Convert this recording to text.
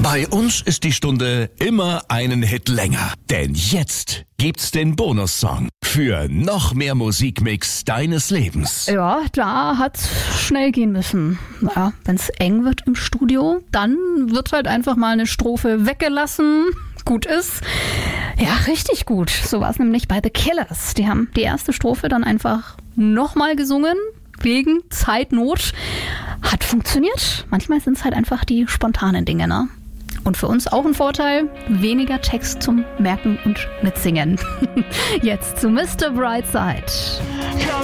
Bei uns ist die Stunde immer einen Hit länger. Denn jetzt gibt's den Bonussong für noch mehr Musikmix deines Lebens. Ja, da hat's schnell gehen müssen. Ja, wenn's eng wird im Studio, dann wird halt einfach mal eine Strophe weggelassen. Gut ist. Ja, richtig gut. So war es nämlich bei The Killers. Die haben die erste Strophe dann einfach nochmal gesungen, wegen Zeitnot. Hat funktioniert. Manchmal sind es halt einfach die spontanen Dinge, ne? Und für uns auch ein Vorteil, weniger Text zum Merken und Mitsingen. Jetzt zu Mr. Brightside.